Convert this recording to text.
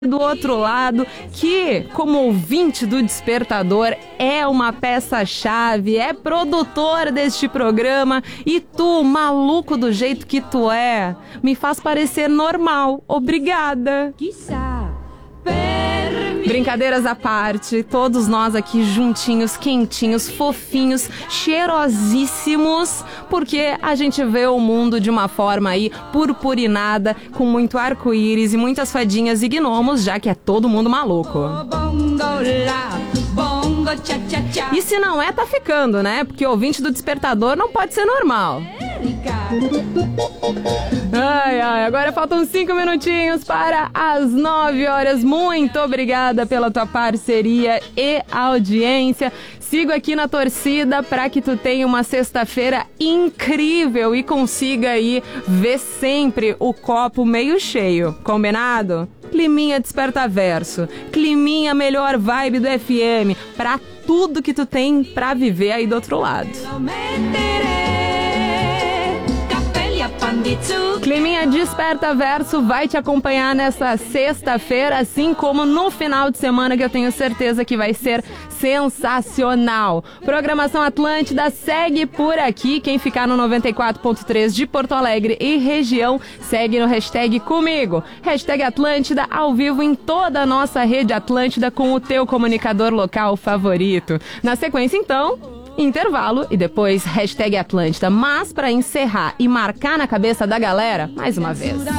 do outro lado, que, como ouvinte do Despertador, é uma peça-chave, é produtor deste programa, e tu, maluco do jeito que tu é, me faz parecer normal. Obrigada. Brincadeiras à parte, todos nós aqui juntinhos, quentinhos, fofinhos, cheirosíssimos, porque a gente vê o mundo de uma forma aí purpurinada, com muito arco-íris e muitas fadinhas e gnomos, já que é todo mundo maluco. E se não é, tá ficando, né? Porque o ouvinte do Despertador não pode ser normal. Ai, agora faltam 5 minutinhos para as 9 horas. Muito obrigada pela tua parceria e audiência. Sigo aqui na torcida para que tu tenha uma sexta-feira incrível e consiga aí ver sempre o copo meio cheio. Combinado? Climinha Despertaverso, climinha melhor vibe do FM, pra tudo que tu tem pra viver aí do outro lado. Climinha Despertaverso vai te acompanhar nessa sexta-feira, assim como no final de semana, que eu tenho certeza que vai ser sensacional. Programação Atlântida segue por aqui. Quem ficar no 94.3 de Porto Alegre e região, segue no hashtag comigo. Hashtag Atlântida ao vivo em toda a nossa rede Atlântida com o teu comunicador local favorito. Na sequência, então, intervalo e depois hashtag Atlântida. Mas para encerrar e marcar na cabeça da galera, mais uma vez.